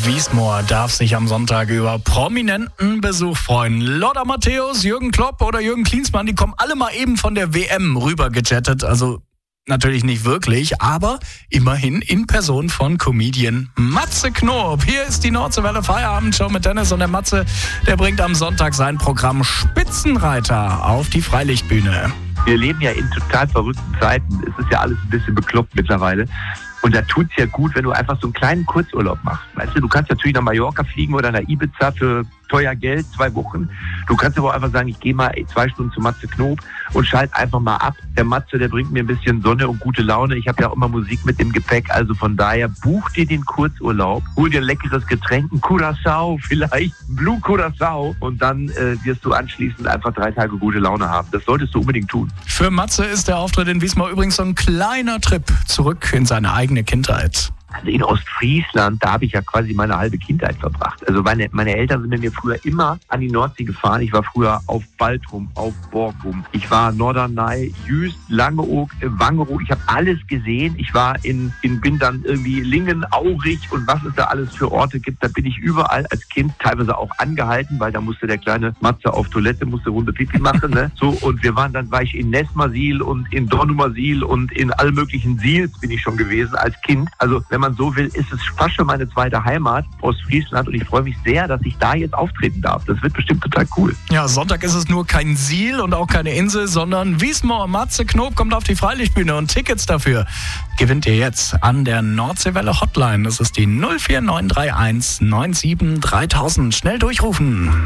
Wiesmoor darf sich am Sonntag über prominenten Besuch freuen. Lothar Matthäus, Jürgen Klopp oder Jürgen Klinsmann, die kommen alle mal eben von der WM rüber gechattet. Also natürlich nicht wirklich, aber immerhin in Person von Comedian Matze Knob. Hier ist die Nordseewelle Feierabendshow mit Dennis, und der Matze, der bringt am Sonntag sein Programm Spitzenreiter auf die Freilichtbühne. Wir leben ja in total verrückten Zeiten. Es ist ja alles ein bisschen bekloppt mittlerweile. Und da tut's ja gut, wenn du einfach so einen kleinen Kurzurlaub machst. Weißt du kannst natürlich nach Mallorca fliegen oder nach Ibiza für teuer Geld, 2 Wochen. Du kannst aber auch einfach sagen, ich gehe mal 2 Stunden zu Matze Knob und schalte einfach mal ab. Der Matze, der bringt mir ein bisschen Sonne und gute Laune. Ich habe ja auch immer Musik mit im Gepäck. Also von daher, buch dir den Kurzurlaub, hol dir ein leckeres Getränk, ein Curaçao vielleicht, ein Blue Curaçao, und dann wirst du anschließend einfach 3 Tage gute Laune haben. Das solltest du unbedingt tun. Für Matze ist der Auftritt in Wiesmoor übrigens so ein kleiner Trip zurück in seine eigene Kindheit. Also in Ostfriesland, da habe ich ja quasi meine halbe Kindheit verbracht. Also meine Eltern sind mit mir früher immer an die Nordsee gefahren. Ich war früher auf Baltrum, auf Borkum. Ich war Norderney, Jüst, Langeoog, Wangerooge. Ich habe alles gesehen. Ich war bin dann irgendwie Lingen, Aurich und was es da alles für Orte gibt. Da bin ich überall als Kind teilweise auch angehalten, weil da musste der kleine Matze auf Toilette, musste Runde Pipi machen. Ne? So, und war ich in Nesmasil und in Dornumersil und in all möglichen Sils bin ich schon gewesen als Kind. Also wenn man so will, ist es fast schon meine zweite Heimat, Ostfriesland, und ich freue mich sehr, dass ich da jetzt auftreten darf. Das wird bestimmt total cool. Ja, Sonntag ist es nur kein Sil und auch keine Insel, sondern Wiesmoor. Matze Knob kommt auf die Freilichtbühne, und Tickets dafür gewinnt ihr jetzt an der Nordseewelle Hotline. Das ist die 04931 97 3000. Schnell durchrufen.